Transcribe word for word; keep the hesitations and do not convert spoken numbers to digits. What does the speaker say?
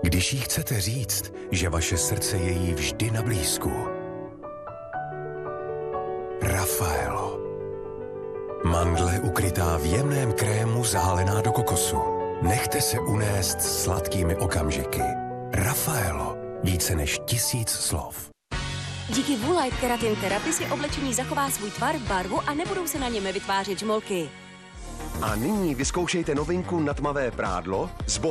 Když jí chcete říct, že vaše srdce je jí vždy na blízku. Raffaello. Mandle ukrytá v jemném krému zahalená do kokosu. Nechte se unést sladkými okamžiky. Raffaello. Více než tisíc slov. Díky Woolite Keratin Therapy si oblečení zachová svůj tvar, barvu a nebudou se na něm vytvářet žmolky. A nyní vyzkoušejte novinku na tmavé prádlo z